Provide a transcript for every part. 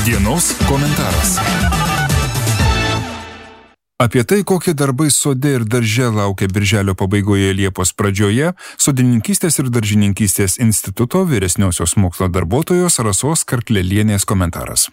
Dienos komentaras. Apie tai, kokie darbai sode ir darže laukia birželio pabaigoje Liepos pradžioje, Sodininkystės ir daržininkystės instituto vyresniosios mokslo darbuotojos Rasos Karklelienės komentaras.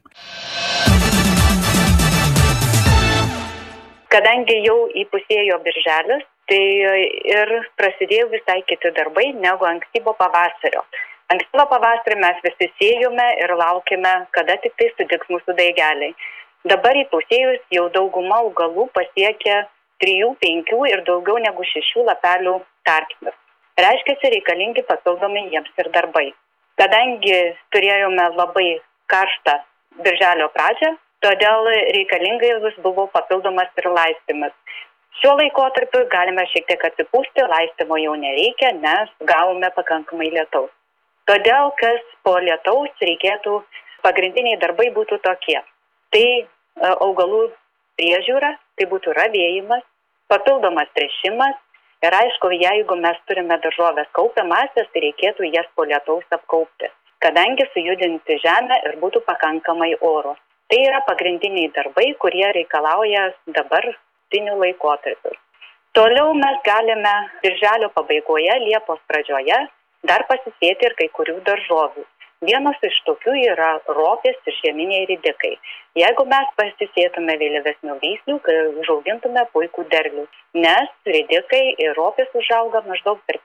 Kadangi jau įpusėjo birželis, tai ir prasidėjo visai kiti darbai negu ankstyvo pavasario. Ankstyvo pavasarį mes visi sėjome ir laukime, kada tik tai sudygs mūsų daigeliai. Dabar įpusėjus jau dauguma augalų pasiekia 3, 5 ir daugiau negu 6 lapelių tarpsnius. Reiškiasi reikalingi papildomi jiems ir darbai. Kadangi turėjome labai karštą birželio pradžią, todėl reikalingas buvo papildomas ir laistymas. Šiuo laikotarpiu galime šiek tiek atsipūsti, laistymo jau nereikia, nes gavome pakankamai lietaus. Todėl, kas po lietaus reikėtų, pagrindiniai darbai būtų tokie. Tai augalų priežiūra, tai būtų ravėjimas, papildomas tręšimas ir aišku, jeigu mes turime daržovės kaupiamąsias, tai reikėtų jas po lietaus apkaupti, kadangi sujudinti žemę ir būtų pakankamai oro. Tai yra pagrindiniai darbai, kurie reikalauja dabartiniu laikotarpiu. Toliau mes galime birželio pabaigoje, Liepos pradžioje dar pasisėti ir kai kurių daržovių. Vienas iš tokių yra ropės ir žieminiai ridikai. Jeigu mes pasisėtume vėlyvesnių veislių, užaugintume puikų derlių, nes ridikai ir ropės užauga maždaug per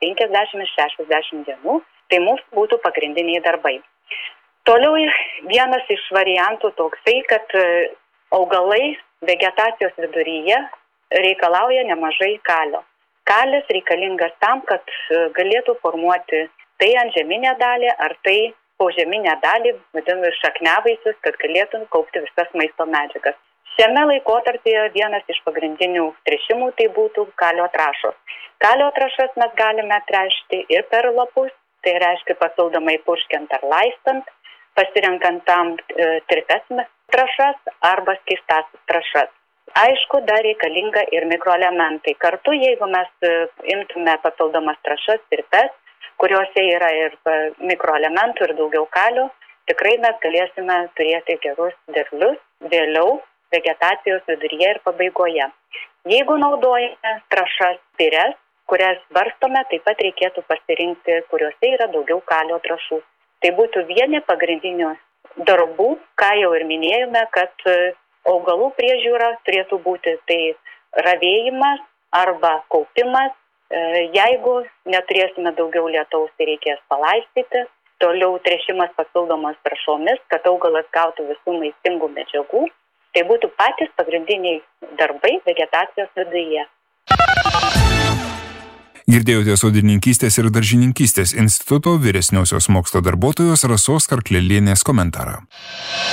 50-60 dienų, tai mūsų būtų pagrindiniai darbai. Toliau vienas iš variantų toksai, kad augalai vegetacijos viduryje reikalauja nemažai kalio. Kalis reikalingas tam, kad galėtų formuoti tai antžeminę dalį ar tai požeminę dalį, vadinamą šakniavaisius, kad galėtų kaupti visas maisto medžiagas. Šiame laikotarpyje vienas iš pagrindinių tręšimų tai būtų kalio trąšos. Kalio trąšas mes galime tręšti ir per lapus, tai reiškia papildomai purškiant ar laistant, pasirenkant tam tirpesnes trąšas arba skystąsias trąšas. Aišku, dar reikalinga ir mikroelementai. Kartu, jeigu mes imtume papildomas trąšas tirpes, kuriuose yra ir mikroelementų ir daugiau kalio, tikrai mes galėsime turėti gerus derlius vėliau vegetacijos viduryje ir pabaigoje. Jeigu naudojame trąšas pires, kurias barstome, taip pat reikėtų pasirinkti, kuriuose yra daugiau kalio trąšų. Tai būtų vieni pagrindinių darbų, ką jau ir minėjome, kad augalų priežiūra turėtų būti tai ravėjimas arba kaupimas. Jeigu neturėsime daugiau lietaus, tai reikės palaistyti. Toliau tręšimas papildomas trąšomis, kad augalas gautų visų maistingų medžiagų. Tai būtų patys pagrindiniai darbai vegetacijos viduje. Girdėjote Sodininkystės ir daržininkystės instituto vyresniosios mokslo darbuotojos Rasos Karklelienės komentarą.